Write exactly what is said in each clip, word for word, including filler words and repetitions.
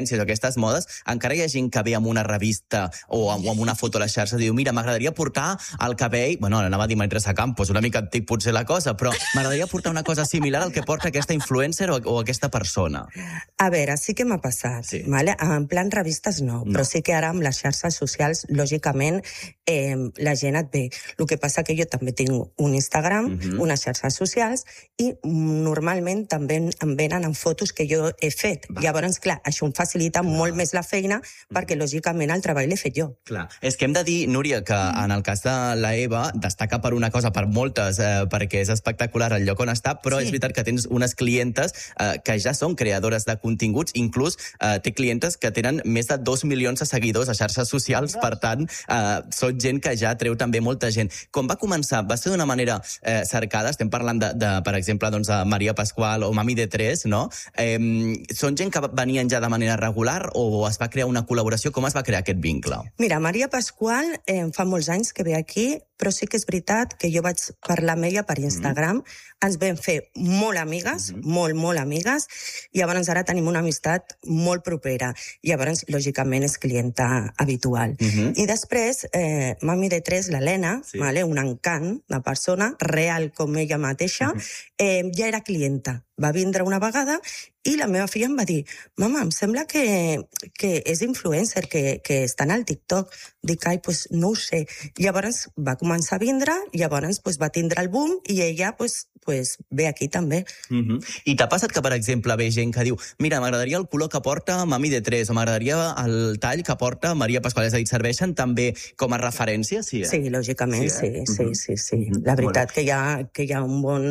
o aquestes modes, encara hi ha gent que ve amb una revista o amb, o amb una foto a les xarxes i diu, mira, m'agradaria portar el cabell, bueno, anava a dir Teresa Campos, una mica antic potser la cosa, però m'agradaria portar una cosa similar al que porta aquesta influencer o, o aquesta persona. A veure, sí que m'ha passat, sí. Vale? En plan revistes no, no, però sí que ara amb les xarxes socials, lògicament, eh, la gent et ve. El que passa que jo també tinc un Instagram, uh-huh. unes xarxes socials, i normalment també em venen en fotos que jo he fet. Va. Llavors, clar, això em facilita clar. molt més la feina, perquè lògicament el treball l'he fet jo. Clar. És que hem de dir, Núria, que mm. en el cas de la Eva destaca per una cosa, per moltes, eh, perquè és espectacular el lloc on està, però sí. és veritat que tens unes clientes eh, que ja són creadores de continguts, inclús eh, té clientes que tenen més de dos milions de seguidors a xarxes socials, per tant, eh, són gent que ja treu també molta gent. Com va començar? Va ser d'una manera eh, cercada? Estem parlant de, de per exemple, doncs, de Maria Pasqual o Mami de Tres, no? Eh, són gent que venien ja de manera regular o es va crear una col·laboració? Com es va crear aquest vincle? Mira, Maria Pasqual eh, fa molts anys que ve aquí, però sí que és veritat que jo vaig parlar amb ella per Instagram, mm-hmm. ens vam fer molt amigues, mm-hmm. molt, molt amigues, i llavors ara tenim una amistat molt propera. I llavors, lògicament, és clienta habitual. Mm-hmm. I després, eh, Mami de Tres, l'Helena, sí. vale, un encant de persona, real com ella mateixa, mm-hmm. eh, ja era clienta. Va vindre una vegada i la meva filla em va dir, mama, em sembla que, que és influencer, que, que està en el TikTok. Dic, ai, pues no ho sé. Llavors va començar a vindre, llavors pues, va tindre el boom i ella pues, pues, ve aquí també. Mm-hmm. I t'ha passat que, per exemple, ve gent que diu, mira, m'agradaria el color que porta Mami de Tres o m'agradaria el tall que porta Maria Pasqual. És a dir, serveixen també com a referència? Sí, eh? sí lògicament, sí, eh? sí, mm-hmm. sí, sí, sí. La veritat que hi ha, que hi ha un bon...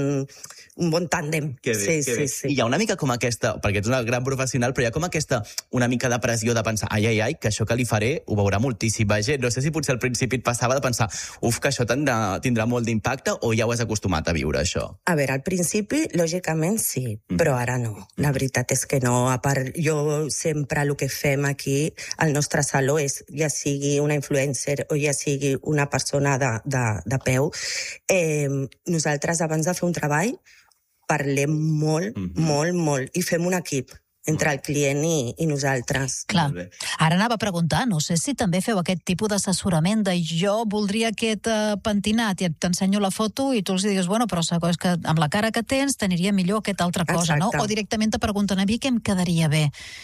un bon tàndem. Que bé, sí, que sí, bé. sí. I hi ha una mica com aquesta, perquè ets una gran professional, però hi ha com aquesta una mica de pressió de pensar, ai, ai, ai, que això que li faré ho veurà moltíssima gent. No sé si potser al principi et passava de pensar, uf, que això tindrà, tindrà molt d'impacte, o ja ho has acostumat a viure, això? A veure, al principi, lògicament, sí, mm. però ara no. La veritat és que no. A part, jo sempre el que fem aquí al nostre saló és, ja sigui una influencer o ja sigui una persona de, de, de peu, eh, nosaltres abans de fer un treball parlem molt, mm-hmm. molt, molt, i fem un equip entre el client i, i nosaltres. Clar. Ara anava a preguntar, no sé si també feu aquest tipus d'assessorament de jo voldria aquest uh, pentinat i t'ensenyo la foto i tu els digues, bueno, però és que amb la cara que tens t'aniria millor aquesta altra cosa, exacte. No? O directament te pregunten a mi què em quedaria bé.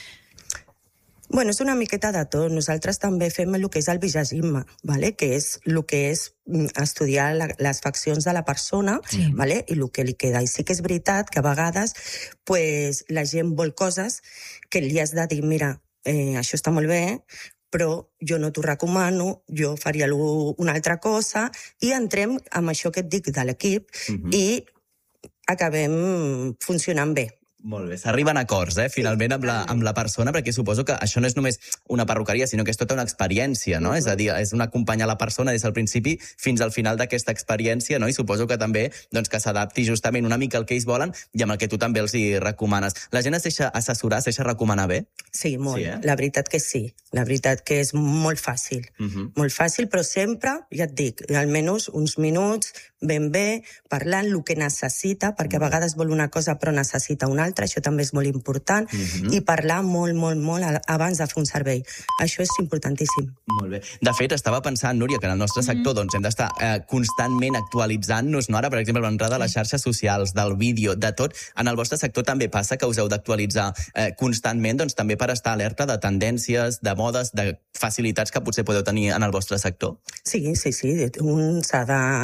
Bueno, és una miqueta de tot. Nosaltres també fem el que és el visagisme, ¿vale? Que és el que és estudiar la, les faccions de la persona, sí. ¿vale? I el que li queda. I sí que és veritat que a vegades pues, la gent vol coses que li has de dir, mira, eh, això està molt bé, però jo no t'ho recomano, jo faria una altra cosa, i entrem amb això que et dic de l'equip mm-hmm. i acabem funcionant bé. Molt bé, s'arriben a acords, eh, finalment, amb la, amb la persona, perquè suposo que això no és només una perruqueria, sinó que és tota una experiència, no? Uh-huh. És a dir, és un acompanyar la persona des del principi fins al final d'aquesta experiència, no? I suposo que també doncs, que s'adapti justament una mica al que ells volen i amb el que tu també els hi recomanes. La gent es deixa assessorar, es deixa recomanar bé? Sí, molt. Sí, eh? La veritat que sí. La veritat que és molt fàcil. Uh-huh. Molt fàcil, però sempre, ja et dic, almenys uns minuts, ben bé, parlant el que necessita, perquè a vegades vol una cosa però necessita una altra, això també és molt important, mm-hmm. i parlar molt, molt, molt abans de fer un servei. Això és importantíssim. Molt bé. De fet, estava pensant, Núria, que en el nostre sector mm-hmm. doncs, hem d'estar eh, constantment actualitzant-nos, no? Ara, per exemple, l'entrada de les xarxes socials, del vídeo, de tot. En el vostre sector també passa que us heu d'actualitzar eh, constantment, doncs també per estar alerta de tendències, de modes, de facilitats que potser podeu tenir en el vostre sector? Sí, sí, sí. Un s'ha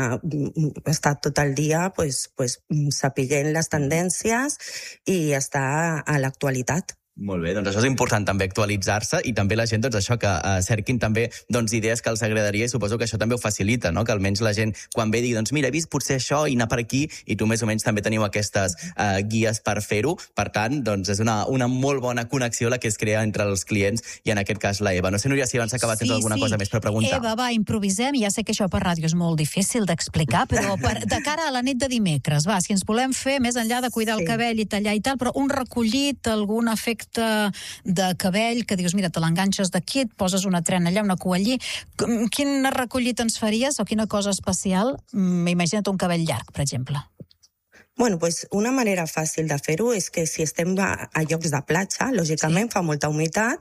d'estar tot el dia pues, pues, sapiguent les tendències i estar a l'actualitat. Molt bé, doncs això és important també actualitzar-se i també la gent, doncs això, que eh, cerquin també doncs, idees que els agradaria i suposo que això també ho facilita, no? Que almenys la gent quan ve digui, doncs mira, he vist potser això i anar per aquí i tu més o menys també teniu aquestes eh, guies per fer-ho. Per tant, doncs és una, una molt bona connexió la que es crea entre els clients i en aquest cas la Eva. No sé, Núria, si abans acaba tens sí, alguna sí. cosa més per preguntar. Eva, va, improvisem. Ja sé que això per ràdio és molt difícil d'explicar, però per, de cara a la nit de dimecres, va, si ens volem fer, més enllà de cuidar sí. el cabell i tallar i tal, però un recollit, algun efecte de cabell, que dius, mira, te l'enganxes d'aquí, et poses una trena allà, una cua allí. Quin recollit ens faries o quina cosa especial? Imagina't un cabell llarg, per exemple. Bueno, pues una manera fàcil de fer-ho és que si estem a, a llocs de platja, lògicament sí. fa molta humitat,